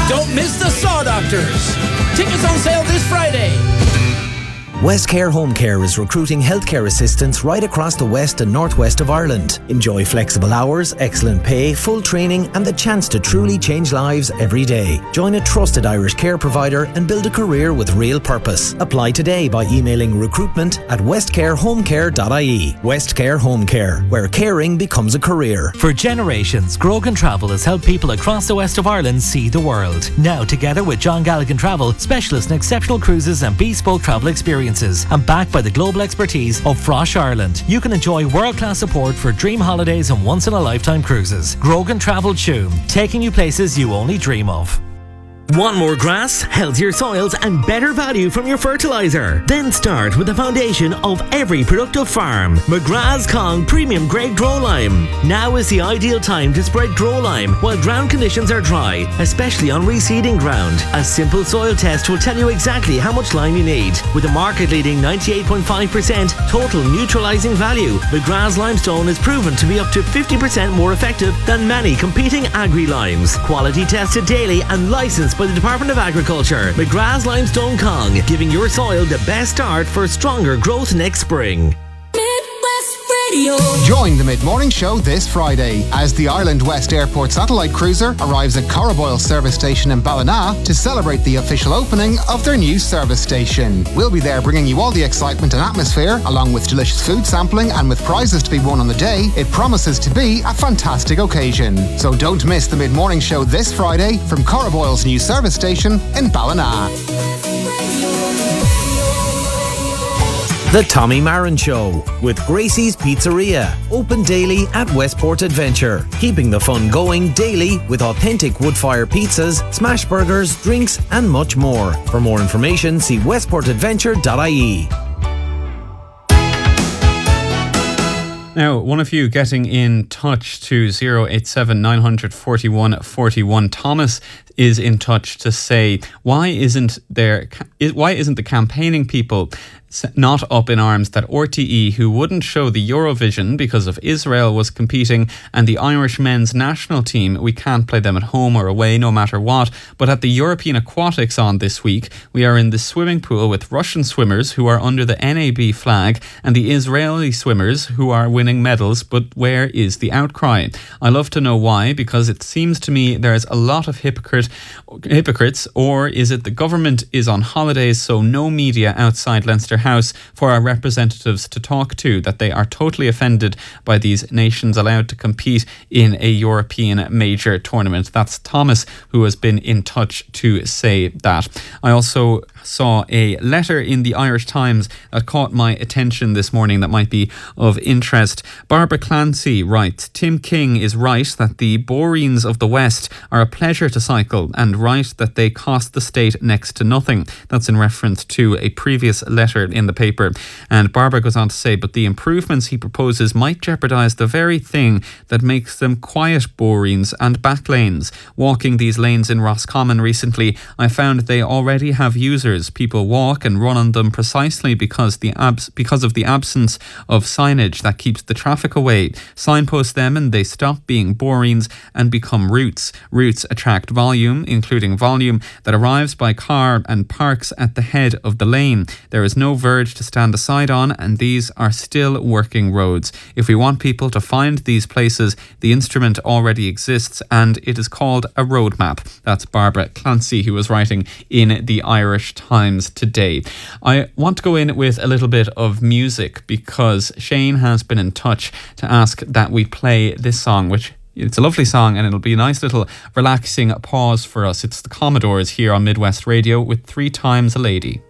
Don't miss the Saw Doctors. Tickets on sale this Friday. Westcare Home Care is recruiting healthcare assistants right across the west and northwest of Ireland. Enjoy flexible hours, excellent pay, full training and the chance to truly change lives every day. Join a trusted Irish care provider and build a career with real purpose. Apply today by emailing recruitment@westcarehomecare.ie. Westcare Home Care, where caring becomes a career. For generations, Grogan Travel has helped people across the west of Ireland see the world. Now, together with John Galligan Travel, specialists in exceptional cruises and bespoke travel experiences, and backed by the global expertise of Frosh Ireland, you can enjoy world-class support for dream holidays and once-in-a-lifetime cruises. Grogan Travel Tuam, taking you places you only dream of. Want more grass, healthier soils and better value from your fertiliser? Then start with the foundation of every productive farm. McGrath's Kong Premium Grade Grow Lime. Now is the ideal time to spread Grow Lime while ground conditions are dry, especially on reseeding ground. A simple soil test will tell you exactly how much lime you need. With a market-leading 98.5% total neutralising value, McGrath's Limestone is proven to be up to 50% more effective than many competing agri-limes. Quality tested daily and licensed by the Department of Agriculture. McGrath's Limestone Kong, giving your soil the best start for stronger growth next spring. Join the Mid-Morning Show this Friday as the Ireland West Airport satellite cruiser arrives at Corriboyle service station in Ballina to celebrate the official opening of their new service station. We'll be there bringing you all the excitement and atmosphere, along with delicious food sampling, and with prizes to be won on the day. It promises to be a fantastic occasion. So don't miss the Mid-Morning Show this Friday from Corriboyle's new service station in Ballina. The Tommy Marin Show with Gracie's Pizzeria. Open daily at Westport Adventure. Keeping the fun going daily with authentic wood-fire pizzas, smash burgers, drinks and much more. For more information, see westportadventure.ie. Now, one of you getting in touch to 087 900 41 41. Thomas is in touch to say, why isn't the campaigning people not up in arms that RTE, who wouldn't show the Eurovision because of Israel was competing, and the Irish men's national team, we can't play them at home or away no matter what, but at the European Aquatics on this week, we are in the swimming pool with Russian swimmers who are under the NAB flag and the Israeli swimmers who are winning medals, but where is the outcry? I love to know why, because it seems to me there's a lot of hypocrites, or is it the government is on holidays so no media outside Leinster House for our representatives to talk to, that they are totally offended by these nations allowed to compete in a European major tournament? That's Thomas who has been in touch to say that. I also saw a letter in the Irish Times that caught my attention this morning that might be of interest. Barbara Clancy writes, Tim King is right that the boreens of the West are a pleasure to cycle, and right that they cost the state next to nothing. That's in reference to a previous letter in the paper. And Barbara goes on to say, but the improvements he proposes might jeopardise the very thing that makes them quiet boreens and back lanes. Walking these lanes in Roscommon recently, I found they already have users. People walk and run on them precisely because of the absence of signage that keeps the traffic away. Signpost them and they stop being boreens and become routes. Routes attract volume, including volume that arrives by car and parks at the head of the lane. There is no verge to stand aside on, and these are still working roads. If we want people to find these places, the instrument already exists, and it is called a roadmap. That's Barbara Clancy, who was writing in the Irish Times today. I want to go in with a little bit of music because Shane has been in touch to ask that we play this song, which it's a lovely song and it'll be a nice little relaxing pause for us. It's the Commodores here on Midwest Radio with 3 Times a Lady.